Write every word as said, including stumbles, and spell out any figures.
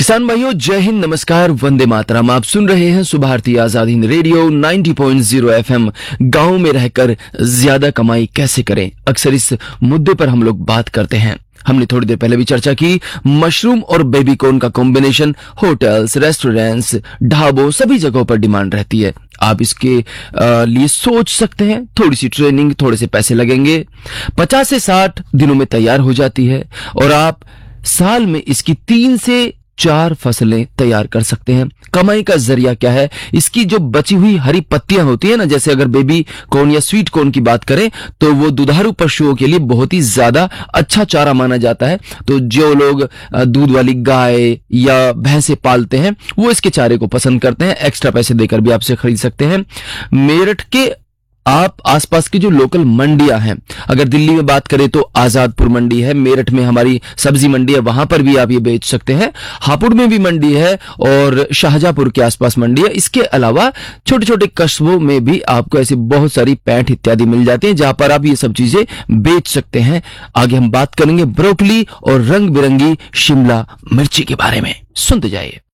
किसान भाइयों, जय हिंद, नमस्कार, वंदे मातरम। आप सुन रहे हैं सुभारती आजाद हिंद रेडियो नब्बे पॉइंट शून्य एफएम। गांव में रहकर ज्यादा कमाई कैसे करें, अक्सर इस मुद्दे पर हम लोग बात करते हैं। हमने थोड़ी देर पहले भी चर्चा की, मशरूम और बेबी कॉर्न का कॉम्बिनेशन होटल्स, रेस्टोरेंट्स, ढाबों, सभी जगहों पर डिमांड रहती है। आप इसके आ, लिए सोच सकते हैं। थोड़ी सी ट्रेनिंग, थोड़े से पैसे लगेंगे, पचास से साठ दिनों में तैयार हो जाती है और आप साल में इसकी तीन से चार फसलें तैयार कर सकते हैं। कमाई का जरिया क्या है? इसकी जो बची हुई हरी पत्तियां होती है ना, जैसे अगर बेबी कॉर्न या स्वीट कॉर्न की बात करें तो वो दुधारू पशुओं के लिए बहुत ही ज्यादा अच्छा चारा माना जाता है। तो जो लोग दूध वाली गाय या भैंसे पालते हैं वो इसके चारे को पसंद करते हैं। एक्स्ट्रा पैसे देकर भी आपसे खरीद सकते हैं। मेरठ के आप आसपास की जो लोकल मंडियां हैं, अगर दिल्ली में बात करें तो आजादपुर मंडी है, मेरठ में हमारी सब्जी मंडी है, वहां पर भी आप ये बेच सकते हैं। हापुड़ में भी मंडी है और शाहजहांपुर के आसपास मंडी है। इसके अलावा छोटे छोटे कस्बों में भी आपको ऐसी बहुत सारी पैंट इत्यादि मिल जाती हैं जहां पर आप ये सब चीजें बेच सकते हैं। आगे हम बात करेंगे ब्रोकली और रंग बिरंगी शिमला मिर्ची के बारे में। सुनते जाइए।